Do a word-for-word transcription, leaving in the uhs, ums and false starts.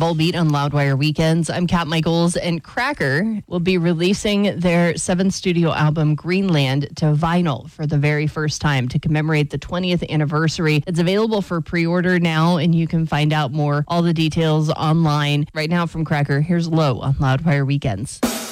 Volbeat on Loudwire Weekends. I'm Kat Michaels, and Cracker will be releasing their seventh studio album, Greenland, to vinyl for the very first time to commemorate the twentieth anniversary. It's available for pre-order now, and you can find out more, all the details online. Right now from Cracker, here's Low on Loudwire Weekends.